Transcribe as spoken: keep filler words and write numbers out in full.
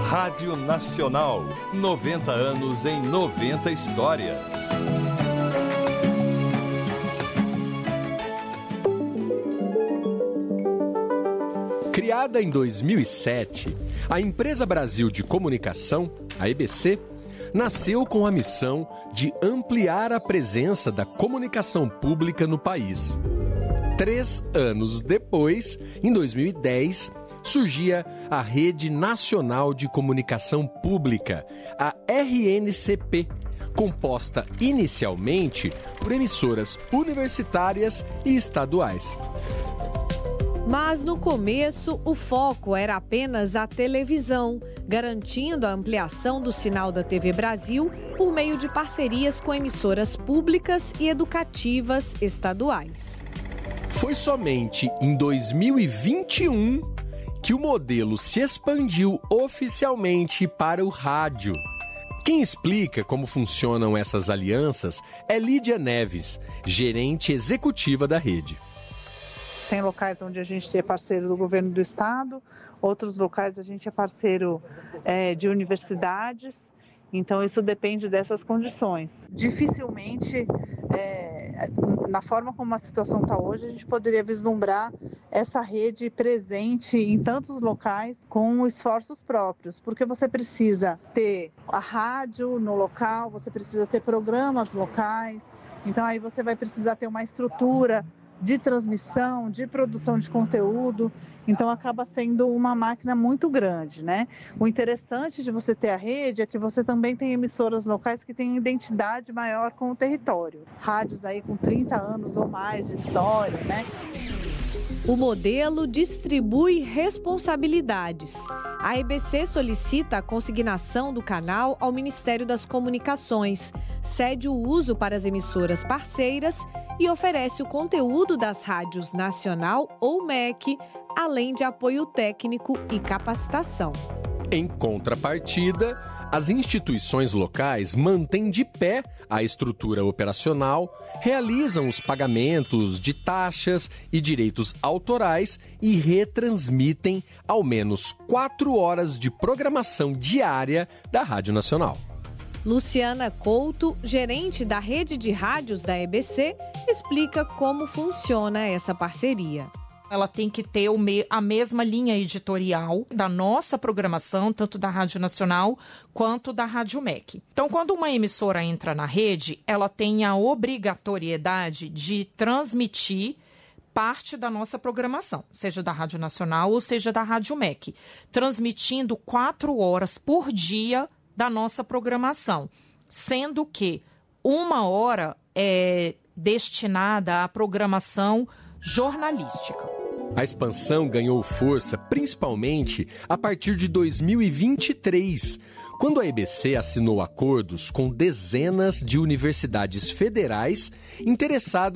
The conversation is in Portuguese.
Rádio Nacional, noventa anos em noventa histórias. Criada em dois mil e sete, a Empresa Brasil de Comunicação, a E B C, nasceu com a missão de ampliar a presença da comunicação pública no país. Três anos depois, em dois mil e dez, surgia a Rede Nacional de Comunicação Pública, a R N C P, composta inicialmente por emissoras universitárias e estaduais. Mas no começo, o foco era apenas a televisão, garantindo a ampliação do sinal da T V Brasil por meio de parcerias com emissoras públicas e educativas estaduais. Foi somente em dois mil e vinte e um que o modelo se expandiu oficialmente para o rádio. Quem explica como funcionam essas alianças é Lídia Neves, gerente executiva da rede. Tem locais onde a gente é parceiro do governo do estado, outros locais a gente é parceiro é, de universidades, então isso depende dessas condições. Dificilmente, é, na forma como a situação está hoje, a gente poderia vislumbrar essa rede presente em tantos locais com esforços próprios, porque você precisa ter a rádio no local, você precisa ter programas locais, então aí você vai precisar ter uma estrutura de transmissão, de produção de conteúdo, então acaba sendo uma máquina muito grande, né? O interessante de você ter a rede é que você também tem emissoras locais que têm identidade maior com o território. Rádios aí com trinta anos ou mais de história, né? O modelo distribui responsabilidades. A E B C solicita a consignação do canal ao Ministério das Comunicações, cede o uso para as emissoras parceiras e oferece o conteúdo das rádios Nacional ou M E C, além de apoio técnico e capacitação. Em contrapartida, as instituições locais mantêm de pé a estrutura operacional, realizam os pagamentos de taxas e direitos autorais e retransmitem ao menos quatro horas de programação diária da Rádio Nacional. Luciana Couto, gerente da rede de rádios da E B C, explica como funciona essa parceria. Ela tem que ter a mesma linha editorial da nossa programação, tanto da Rádio Nacional quanto da Rádio M E C. Então, quando uma emissora entra na rede, ela tem a obrigatoriedade de transmitir parte da nossa programação, seja da Rádio Nacional ou seja da Rádio M E C, transmitindo quatro horas por dia da nossa programação, sendo que uma hora é destinada à programação jornalística. A expansão ganhou força principalmente a partir de dois mil e vinte e três, quando a E B C assinou acordos com dezenas de universidades federais interessadas